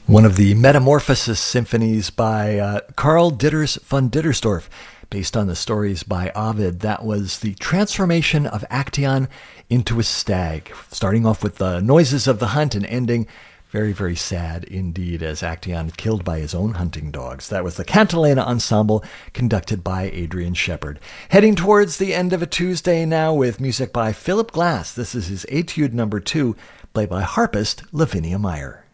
One of the Metamorphosis symphonies by Karl Ditters von Dittersdorf, based on the stories by Ovid. That was the transformation of Actaeon into a stag, starting off with the noises of the hunt and ending very, very sad indeed as Actaeon killed by his own hunting dogs. That was the Cantilena Ensemble, conducted by Adrian Shepard. Heading towards the end of a Tuesday now with music by Philip Glass. This is his Etude number 2, played by harpist Lavinia Meyer.